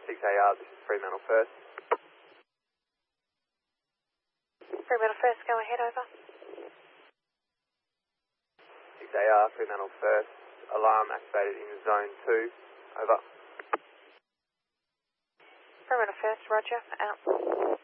6AR, this is Fremantle First. Fremantle First, go ahead, over. 6AR, Fremantle First, alarm activated in Zone 2, over. Fremantle First, roger, out.